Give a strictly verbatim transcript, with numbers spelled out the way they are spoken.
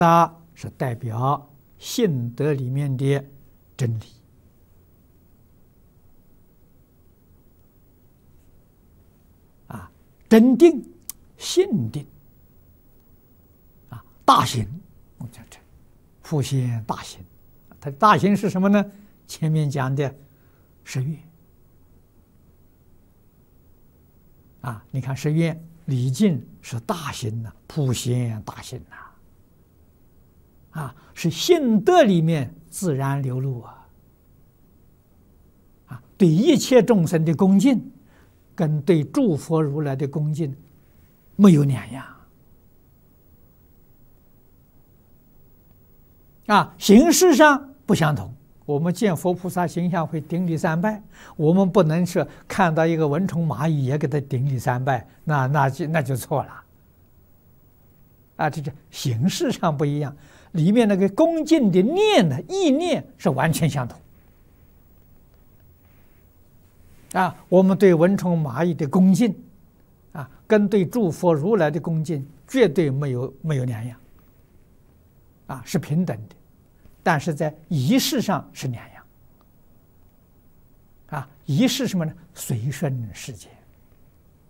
它是代表性德里面的真理啊，真定、性定啊，大行，我讲这复现大行，它的大行是什么呢？前面讲的十愿啊，你看十愿礼敬是大行呐，普贤大行呐。啊，是性德里面自然流露啊！啊，对一切众生的恭敬，跟对诸佛如来的恭敬没有两样。啊，形式上不相同。我们见佛菩萨形象会顶礼三拜，我们不能是看到一个蚊虫蚂蚁也给他顶礼三拜，那那就那就错了。啊，这这形式上不一样。里面那个恭敬的念的意念是完全相同啊！我们对蚊虫蚂蚁的恭敬啊，跟对诸佛如来的恭敬绝对没有没有两样啊，是平等的，但是在仪式上是两样啊。仪式什么呢？随顺世间。